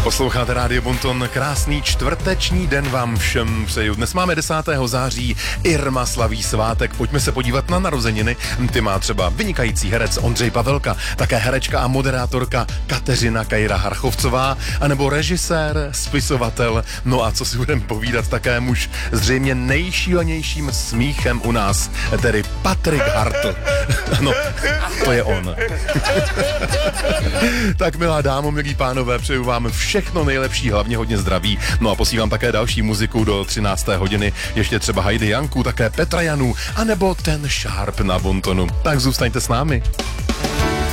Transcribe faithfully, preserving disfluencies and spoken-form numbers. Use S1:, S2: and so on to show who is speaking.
S1: Posloucháte Rádio Bonton, krásný čtvrteční den vám všem přeju. Dnes máme desátého září, Irma slaví svátek, pojďme se podívat na narozeniny. Ty má třeba vynikající herec Ondřej Pavelka, také herečka a moderátorka Kateřina Kajra Harchovcová, anebo režisér, spisovatel, no a co si budeme povídat, také muž zřejmě nejšílenějším smíchem u nás, tedy Patrik Hartl. No, to je on. Tak milá dámo, milí pánové, přeju vám všechno nejlepší, hlavně hodně zdraví. No a posílám také další muziku do třinácté hodiny, ještě třeba Heidi Janku, také Petra Janu, anebo ten Sharp na Bontonu. Tak zůstaňte s námi.